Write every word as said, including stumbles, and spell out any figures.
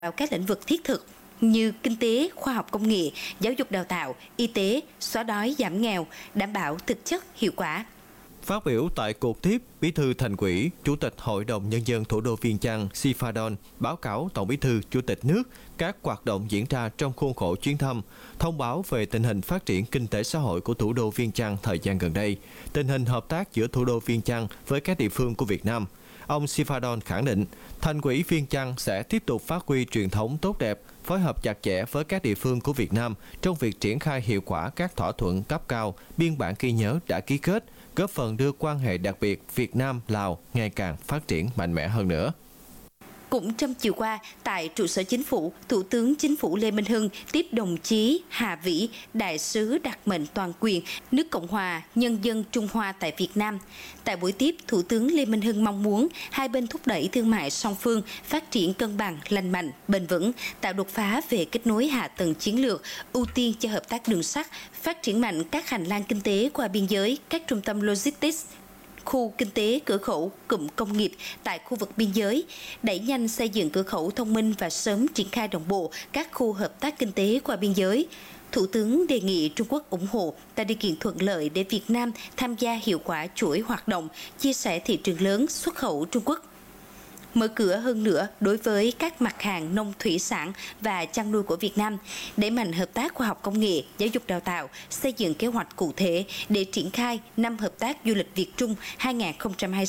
vào các lĩnh vực thiết thực như kinh tế, khoa học công nghệ, giáo dục đào tạo, y tế, xóa đói giảm nghèo, đảm bảo thực chất hiệu quả. Phát biểu tại cuộc tiếp, Bí thư Thành ủy, Chủ tịch Hội đồng Nhân dân thủ đô Viêng Chăn Sifadon báo cáo Tổng Bí thư Chủ tịch nước các hoạt động diễn ra trong khuôn khổ chuyến thăm, thông báo về tình hình phát triển kinh tế xã hội của thủ đô Viêng Chăn thời gian gần đây, tình hình hợp tác giữa thủ đô Viêng Chăn với các địa phương của Việt Nam. Ông Sifadon khẳng định, Thành ủy Viêng Chăn sẽ tiếp tục phát huy truyền thống tốt đẹp, phối hợp chặt chẽ với các địa phương của Việt Nam trong việc triển khai hiệu quả các thỏa thuận cấp cao, biên bản ghi nhớ đã ký kết, góp phần đưa quan hệ đặc biệt Việt Nam-Lào ngày càng phát triển mạnh mẽ hơn nữa. Cũng trong chiều qua, tại trụ sở Chính phủ, Thủ tướng Chính phủ Lê Minh Hưng tiếp đồng chí Hà Vĩ, Đại sứ đặc mệnh toàn quyền nước Cộng hòa Nhân dân Trung Hoa tại Việt Nam. Tại buổi tiếp, Thủ tướng Lê Minh Hưng mong muốn hai bên thúc đẩy thương mại song phương phát triển cân bằng, lành mạnh, bền vững, tạo đột phá về kết nối hạ tầng chiến lược, ưu tiên cho hợp tác đường sắt, phát triển mạnh các hành lang kinh tế qua biên giới, các trung tâm logistics, khu kinh tế cửa khẩu, cụm công nghiệp tại khu vực biên giới, đẩy nhanh xây dựng cửa khẩu thông minh và sớm triển khai đồng bộ các khu hợp tác kinh tế qua biên giới. Thủ tướng đề nghị Trung Quốc ủng hộ tạo điều kiện thuận lợi để Việt Nam tham gia hiệu quả chuỗi hoạt động, chia sẻ thị trường lớn xuất khẩu Trung Quốc. Mở cửa hơn nữa đối với các mặt hàng nông thủy sản và chăn nuôi của Việt Nam, đẩy mạnh hợp tác khoa học công nghệ, giáo dục đào tạo, xây dựng kế hoạch cụ thể để triển khai năm hợp tác du lịch Việt Trung hai nghìn không trăm hai mươi